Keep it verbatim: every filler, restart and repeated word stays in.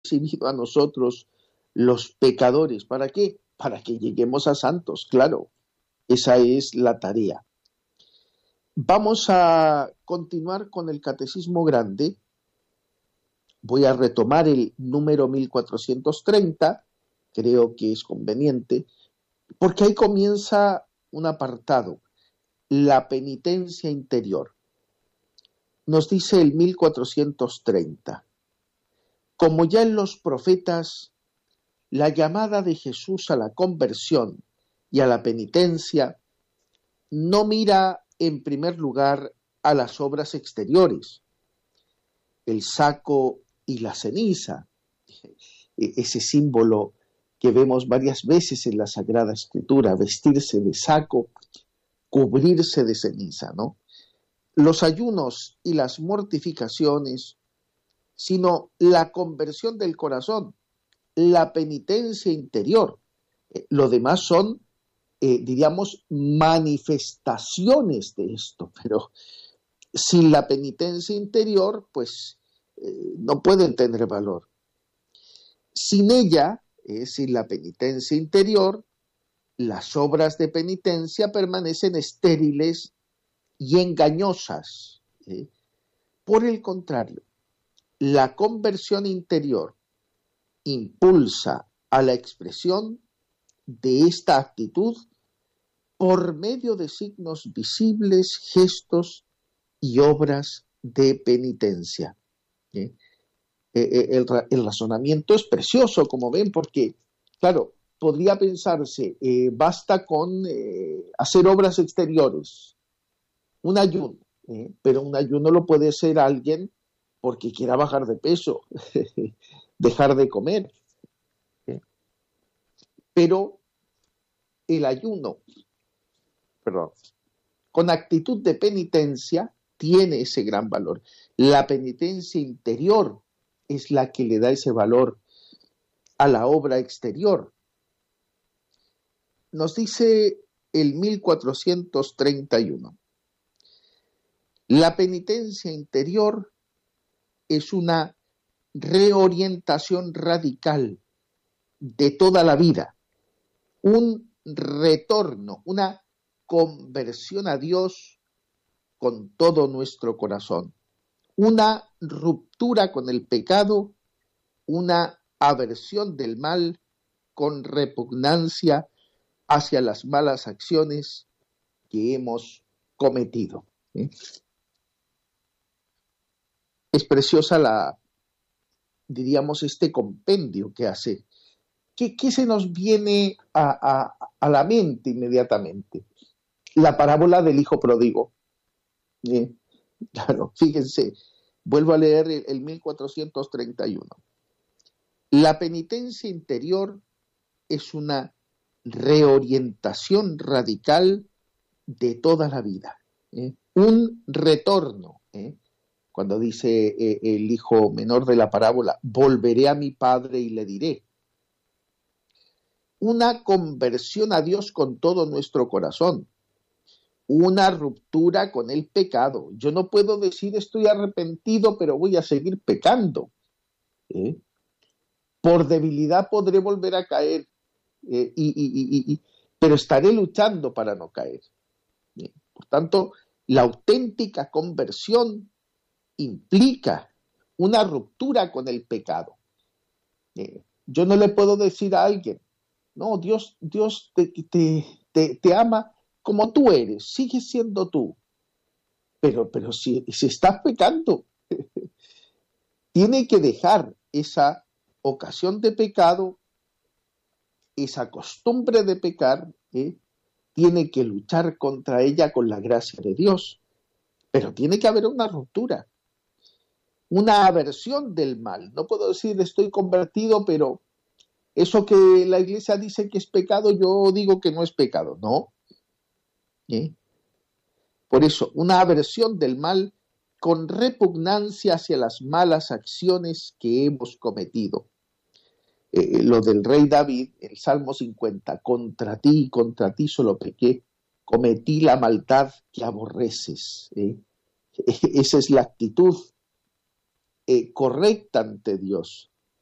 recibido a nosotros los pecadores. ¿Para qué? Para que lleguemos a santos, claro. Esa es la tarea. Vamos a continuar con el Catecismo Grande. Voy a retomar el número mil cuatrocientos treinta, creo que es conveniente, porque ahí comienza un apartado, la penitencia interior. Nos dice el mil cuatrocientos treinta, como ya en los profetas, la llamada de Jesús a la conversión y a la penitencia no mira en primer lugar a las obras exteriores, el saco y la ceniza, ese símbolo que vemos varias veces en la Sagrada Escritura, vestirse de saco, cubrirse de ceniza, ¿no? Los ayunos y las mortificaciones, sino la conversión del corazón, la penitencia interior. Eh, lo demás son, eh, diríamos, manifestaciones de esto, pero sin la penitencia interior, pues eh, no pueden tener valor. Sin ella, eh, sin la penitencia interior, las obras de penitencia permanecen estériles y engañosas. ¿eh? Por el contrario, la conversión interior impulsa a la expresión de esta actitud por medio de signos visibles, gestos y obras de penitencia. ¿eh? El, el razonamiento es precioso, como ven, porque, claro, podría pensarse, eh, basta con eh, hacer obras exteriores, un ayuno, ¿eh? pero un ayuno lo puede hacer alguien porque quiera bajar de peso, dejar de comer. ¿eh? Pero el ayuno, perdón, con actitud de penitencia tiene ese gran valor. La penitencia interior es la que le da ese valor a la obra exterior. Nos dice el mil cuatrocientos treinta y uno. La penitencia interior es una reorientación radical de toda la vida, un retorno, una conversión a Dios con todo nuestro corazón, una ruptura con el pecado, una aversión del mal con repugnancia hacia las malas acciones que hemos cometido. ¿eh? Es preciosa la, diríamos, este compendio que hace. ¿Qué, qué se nos viene a, a, a la mente inmediatamente? La parábola del hijo pródigo. ¿eh? Claro, fíjense, vuelvo a leer el, el mil cuatrocientos treinta y uno. La penitencia interior es una reorientación radical de toda la vida, ¿eh? un retorno. ¿eh? Cuando dice eh, el hijo menor de la parábola, volveré a mi padre y le diré. Una conversión a Dios con todo nuestro corazón. Una ruptura con el pecado. Yo no puedo decir estoy arrepentido, pero voy a seguir pecando. ¿eh? Por debilidad podré volver a caer, eh, y, y, y, y, pero estaré luchando para no caer. ¿eh? Por tanto, la auténtica conversión implica una ruptura con el pecado. ¿eh? Yo no le puedo decir a alguien, no, Dios, Dios te, te, te, te ama como tú eres, sigue siendo tú, pero, pero si, si estás pecando, tiene que dejar esa ocasión de pecado, esa costumbre de pecar, ¿eh? tiene que luchar contra ella con la gracia de Dios, pero tiene que haber una ruptura, una aversión del mal. No puedo decir estoy convertido, pero eso que la iglesia dice que es pecado, yo digo que no es pecado, no. ¿Eh? Por eso, una aversión del mal con repugnancia hacia las malas acciones que hemos cometido. Eh, lo del rey David, el Salmo cincuenta, contra ti, contra ti solo pequé, cometí la maldad que aborreces. ¿eh? Esa es la actitud eh, correcta ante Dios.